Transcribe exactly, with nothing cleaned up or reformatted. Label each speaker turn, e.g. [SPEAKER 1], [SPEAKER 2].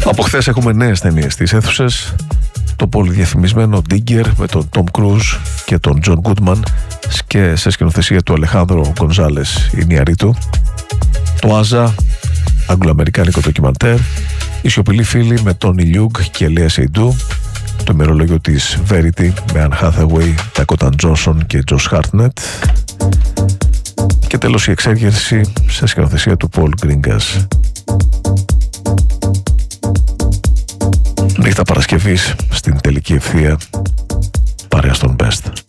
[SPEAKER 1] Από χθες έχουμε νέες ταινίες στις αίθουσες. Το πολυδιαφημισμένο Digger με τον Tom Cruise και τον John Goodman και σε σκηνοθεσία του Αλεχάνδρο Γκονζάλες Ινιαρίτου. Το Άζα, αγγλοαμερικάνικο ντοκιμαντέρ. Οι Σιωπηλοί Φίλοι με Tony Leung και Lea Seydoux. Το ημερολόγιο της Verity με Anne Hathaway, Dakota Johnson και Josh Hartnett. Και τέλος η Εξέγερση σε σκηνοθεσία του Paul Greengrass. Νύχτα Παρασκευής στην τελική ευθεία παρέα στον Best.